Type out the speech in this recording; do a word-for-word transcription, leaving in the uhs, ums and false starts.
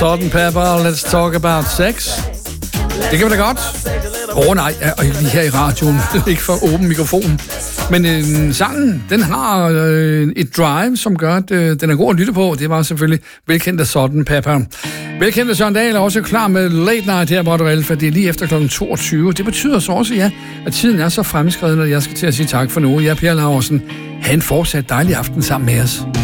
Salt and Pepper, let's talk about sex. Det kan vi da godt. Åh oh, nej, og lige her i radioen, ikke for åben mikrofon. Men øh, sangen, den har øh, et drive, som gør, at øh, den er god at lytte på. Det var selvfølgelig velkendte Salt and Pepper. Velkendte Søren Dahl er også klar med Late Night her på Radio Alfa. Det er lige efter klokken toogtyve. Det betyder så også, ja, at tiden er så fremskreden, at jeg skal til at sige tak for nu. Jeg er Per Laursen. Ha' en fortsat dejlig aften sammen med os.